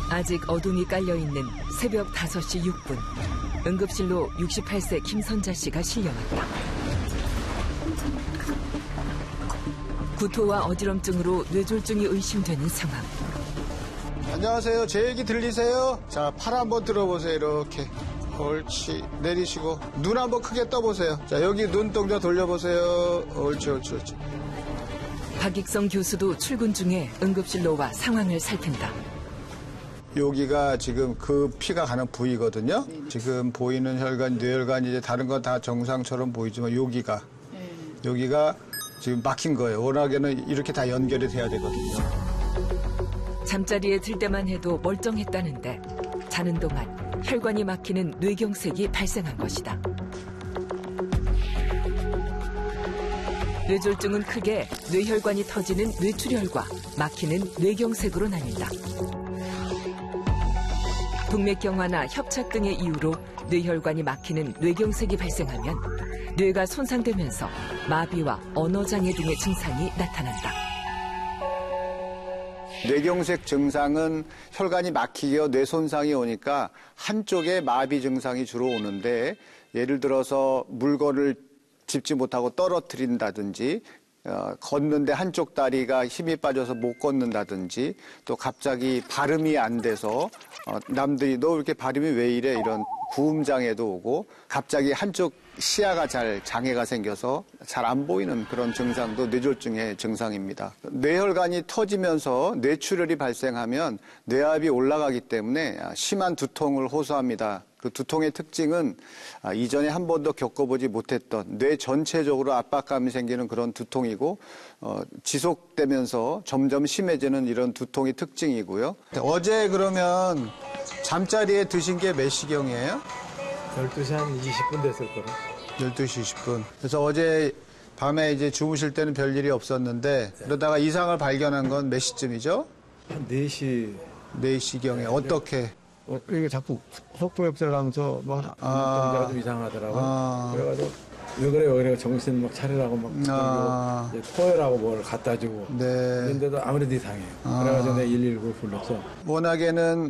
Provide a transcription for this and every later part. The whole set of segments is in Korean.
아직 어둠이 깔려있는 새벽 5시 6분. 응급실로 68세 김선자 씨가 실려왔다. 구토와 어지럼증으로 뇌졸중이 의심되는 상황. 안녕하세요. 제 얘기 들리세요? 자, 팔 한번 들어보세요. 이렇게. 옳지. 내리시고. 눈 한번 크게 떠보세요. 자, 여기 눈동자 돌려보세요. 옳지, 옳지, 옳지. 박익성 교수도 출근 중에 응급실로 와 상황을 살핀다. 여기가 지금 그 피가 가는 부위거든요. 지금 보이는 혈관, 뇌혈관, 이제 다른 건 다 정상처럼 보이지만 여기가 지금 막힌 거예요. 워낙에는 이렇게 다 연결이 돼야 되거든요. 잠자리에 들 때만 해도 멀쩡했다는데 자는 동안 혈관이 막히는 뇌경색이 발생한 것이다. 뇌졸중은 크게 뇌혈관이 터지는 뇌출혈과 막히는 뇌경색으로 나뉜다. 동맥경화나 협착 등의 이유로 뇌혈관이 막히는 뇌경색이 발생하면 뇌가 손상되면서 마비와 언어장애 등의 증상이 나타난다. 뇌경색 증상은 혈관이 막히고 뇌 손상이 오니까 한쪽에 마비 증상이 주로 오는데, 예를 들어서 물건을 짚지 못하고 떨어뜨린다든지, 걷는데 한쪽 다리가 힘이 빠져서 못 걷는다든지, 또 갑자기 발음이 안 돼서 남들이 너 이렇게 발음이 왜 이래 이런 구음장애도 오고, 갑자기 한쪽 시야가 장애가 생겨서 잘 안 보이는 그런 증상도 뇌졸중의 증상입니다. 뇌혈관이 터지면서 뇌출혈이 발생하면 뇌압이 올라가기 때문에 심한 두통을 호소합니다. 그 두통의 특징은 이전에 한 번도 겪어보지 못했던 뇌 전체적으로 압박감이 생기는 그런 두통이고, 지속되면서 점점 심해지는 이런 두통이 특징이고요. 어제 그러면 잠자리에 드신 게 몇 시경이에요? 12시 한 20분 됐을 거라. 12시 20분. 그래서 어제 밤에 이제 주무실 때는 별일이 없었는데, 그러다가 이상을 발견한 건 몇 시쯤이죠? 한 4시. 4시경에. 어떻게? 이게 자꾸 속보엽사를 하면서 막 동작이 좀 이상하더라고요. 그래가지고 왜 그래 정신 막 차리라고 막 토해라고 뭘 갖다 주고. 네. 그런데도 아무래도 이상해요. 그래가지고 내가 119를 불렀어. 워낙에는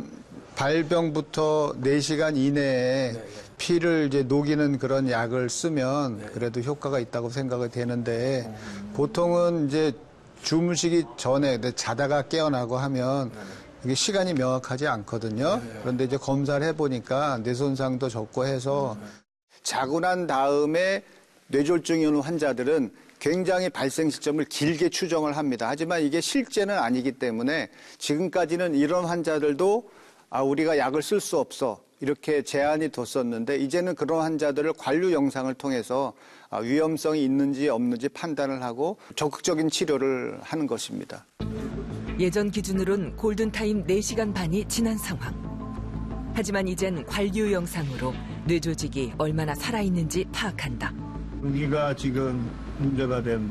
발병부터 4시간 이내에 피를 이제 녹이는 그런 약을 쓰면 그래도 효과가 있다고 생각이 되는데, 보통은 이제 주무시기 전에 자다가 깨어나고 하면 이게 시간이 명확하지 않거든요. 그런데 이제 검사를 해보니까 뇌손상도 적고 해서 자고 난 다음에 뇌졸중이 오는 환자들은 굉장히 발생 시점을 길게 추정을 합니다. 하지만 이게 실제는 아니기 때문에 지금까지는 이런 환자들도 우리가 약을 쓸 수 없어 이렇게 제한이 뒀었는데, 이제는 그런 환자들을 관류 영상을 통해서 위험성이 있는지 없는지 판단을 하고 적극적인 치료를 하는 것입니다. 예전 기준으론 골든타임 4시간 반이 지난 상황. 하지만 이젠 관류 영상으로 뇌조직이 얼마나 살아있는지 파악한다. 여기가 지금 문제가 된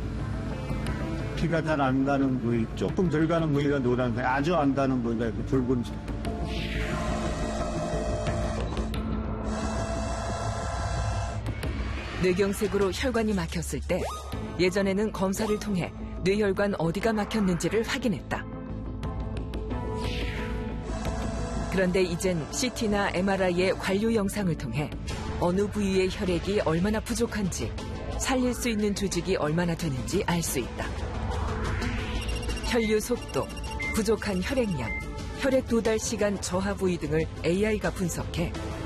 피가 잘 안 가는 부위, 조금 덜 가는 부위가 노란색, 아주 안 가는 부위가 이렇게 붉은색. 뇌경색으로 혈관이 막혔을 때 예전에는 검사를 통해 뇌혈관 어디가 막혔는지를 확인했다. 그런데 이젠 CT나 MRI의 관류 영상을 통해 어느 부위의 혈액이 얼마나 부족한지, 살릴 수 있는 조직이 얼마나 되는지 알 수 있다. 혈류 속도, 부족한 혈액량, 혈액 도달 시간 저하 부위 등을 AI가 분석해